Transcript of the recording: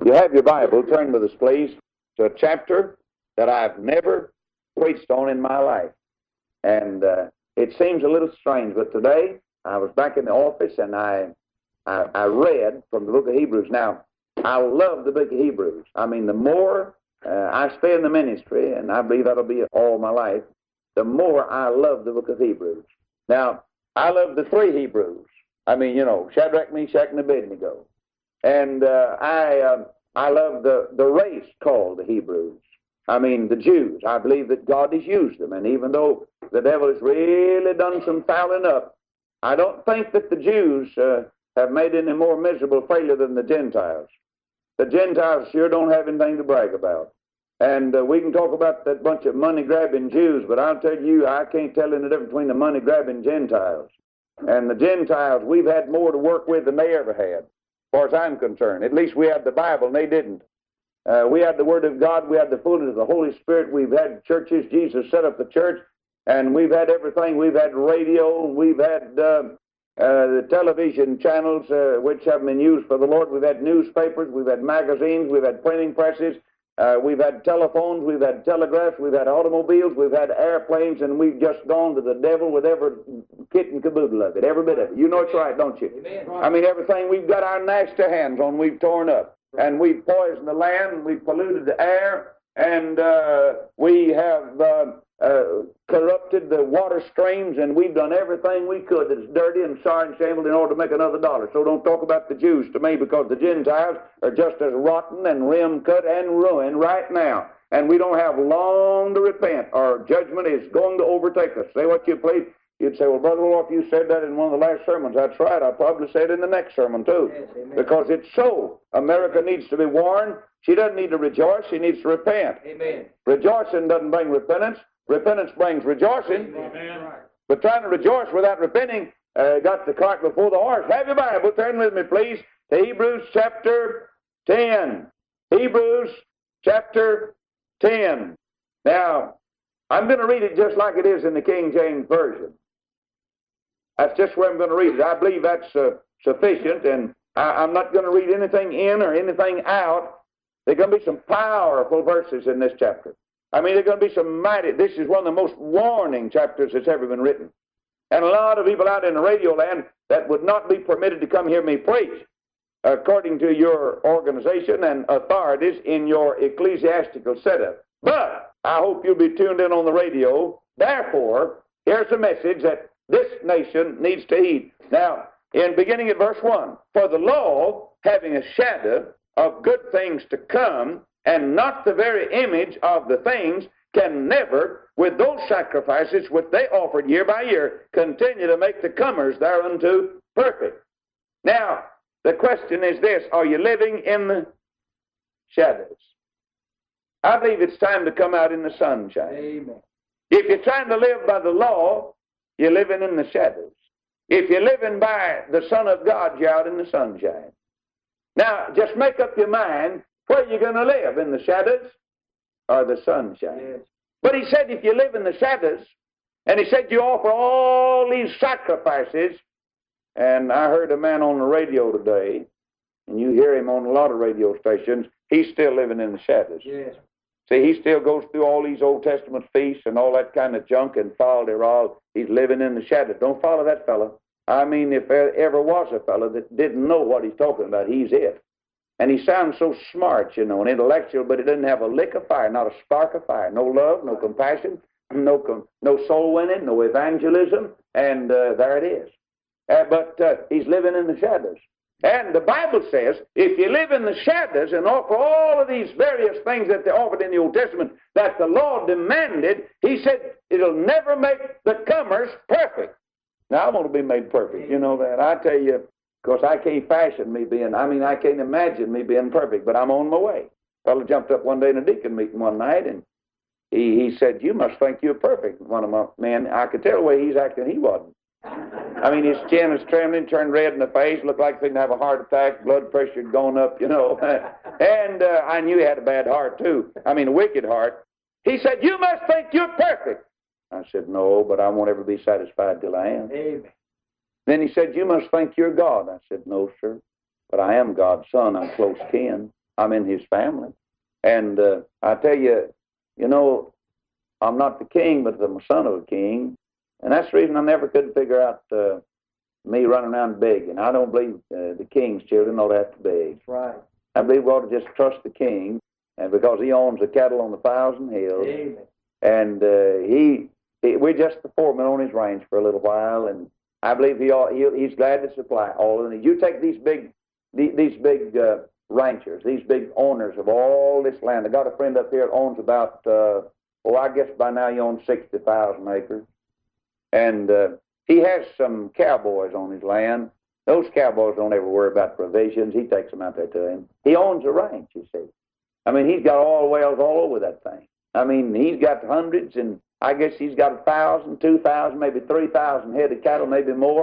You have your Bible, turn with us, please, to a chapter that I've never preached on in my life. And it seems a little strange, but today I was back in the office and I read from the book of Hebrews. Now, I love the book of Hebrews. I mean, the more I stay in the ministry, and I believe that'll be all my life, the more I love the book of Hebrews. Now, I love the three Hebrews. I mean, you know, Shadrach, Meshach, and Abednego. And I love the race called the Hebrews. I mean, the Jews. I believe that God has used them. And even though the devil has really done some fouling up, I don't think that the Jews have made any more miserable failure than the Gentiles. The Gentiles sure don't have anything to brag about. And we can talk about that bunch of money-grabbing Jews, but I'll tell you, I can't tell any difference between the money-grabbing Gentiles. And the Gentiles, we've had more to work with than they ever had, as far as I'm concerned. At least we had the Bible, and they didn't. We had the Word of God. We had the fullness of the Holy Spirit. We've had churches. Jesus set up the church, and we've had everything. We've had radio. We've had the television channels, which have been used for the Lord. We've had newspapers. We've had magazines. We've had printing presses. We've had telephones. We've had telegraphs. We've had automobiles. We've had airplanes, and we've just gone to the devil with every kit and caboodle of it, every bit of it. You know it's right, don't you? Amen. I mean, everything we've got our nasty hands on, we've torn up. And we've poisoned the land, and we've polluted the air, and we have corrupted the water streams, and we've done everything we could that's dirty and sorry and shameful in order to make another dollar. So don't talk about the Jews to me, because the Gentiles are just as rotten and rim-cut and ruined right now. And we don't have long to repent. Our judgment is going to overtake us. Say what you please. You'd say, well, Brother Wolf, you said that in one of the last sermons. That's right. I probably said it in the next sermon, too. Yes, amen. Because it's so. America needs to be warned. She doesn't need to rejoice. She needs to repent. Amen. Rejoicing doesn't bring repentance. Repentance brings rejoicing. Amen. But trying to rejoice without repenting got the cart before the horse. Have your Bible. Turn with me, please, to Hebrews chapter 10. Hebrews chapter 10. Now, I'm going to read it just like it is in the King James Version. That's just where I'm going to read it. I believe that's sufficient, and I'm not going to read anything in or anything out. There are going to be some powerful verses in this chapter. I mean, there are going to be some mighty. This is one of the most warning chapters that's ever been written. And a lot of people out in the radio land that would not be permitted to come hear me preach, according to your organization and authorities in your ecclesiastical setup. But I hope you'll be tuned in on the radio. Therefore, here's a message that this nation needs to heed. Now, in beginning at verse 1, for the law, having a shadow of good things to come, and not the very image of the things, can never, with those sacrifices which they offered year by year, continue to make the comers thereunto perfect. Now, the question is this: are you living in the shadows? I believe it's time to come out in the sunshine. Amen. If you're trying to live by the law, you're living in the shadows. If you're living by the Son of God, you're out in the sunshine. Now, just make up your mind where you're going to live, in the shadows or the sunshine. Yes. But he said if you live in the shadows, and he said you offer all these sacrifices, and I heard a man on the radio today, and you hear him on a lot of radio stations, he's still living in the shadows. Yes. See, he still goes through all these Old Testament feasts and all that kind of junk and follow thereof. He's living in the shadows. Don't follow that fellow. I mean, if there ever was a fellow that didn't know what he's talking about, he's it. And he sounds so smart, you know, and intellectual, but he doesn't have a lick of fire, not a spark of fire. No love, no compassion, no soul winning, no evangelism, and there it is. But he's living in the shadows. And the Bible says, if you live in the shadows and offer all of these various things that they offered in the Old Testament that the Lord demanded, he said it'll never make the comers perfect. Now, I want to be made perfect. You know that. I tell you, of course, I can't I can't imagine me being perfect, but I'm on my way. A fellow jumped up one day in a deacon meeting one night, and he said, you must think you're perfect. One of my men, I could tell the way he's acting, he wasn't. I mean, his chin was trembling, turned red in the face, looked like he was going to have a heart attack, blood pressure had gone up, you know. And I knew he had a bad heart, too. I mean, a wicked heart. He said, you must think you're perfect. I said, no, but I won't ever be satisfied till I am. Amen. Then he said, you must think you're God. I said, no, sir, but I am God's son. I'm close kin. I'm in his family. And I tell you, you know, I'm not the king, but I'm a son of a king. And that's the reason I never could figure out me running around begging. I don't believe the king's children ought to have to beg. That's right. I believe we ought to just trust the king, and because he owns the cattle on the 1,000 hills. Amen. And we're just the foreman on his ranch for a little while, and I believe he's glad to supply all of it. You take these big ranchers, these big owners of all this land. I got a friend up here that owns about, I guess by now he owns 60,000 acres. And he has some cowboys on his land. Those cowboys don't ever worry about provisions. He takes them out there to him. He owns a ranch, you see. I mean, he's got oil wells all over that thing. I mean, he's got hundreds, and I guess he's got 1,000, 2,000, maybe 3,000 head of cattle, maybe more.